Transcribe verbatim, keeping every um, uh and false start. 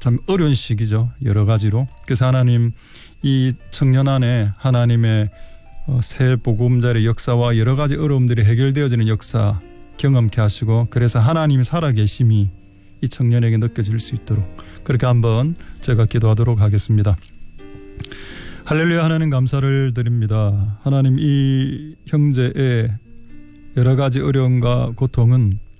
참 어려운 시기죠. 여러 가지로. 그래서 하나님 이 청년 안에 하나님의 새 보금자리의 역사와 여러 가지 어려움들이 해결되어지는 역사 경험케 하시고, 그래서 하나님이 살아계심이 이 청년에게 느껴질 수 있도록 그렇게 한번 제가 기도하도록 하겠습니다. 할렐루야. 하나님 감사를 드립니다. 하나님 이 형제의 여러 가지 어려움과 고통은